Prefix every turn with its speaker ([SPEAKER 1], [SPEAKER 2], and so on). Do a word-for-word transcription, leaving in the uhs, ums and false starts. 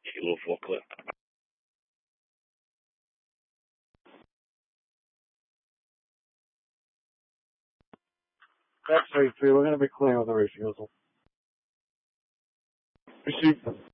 [SPEAKER 1] Kilo four clip.
[SPEAKER 2] That's phase three. We're going to be clear on the roof, Russell. Receive.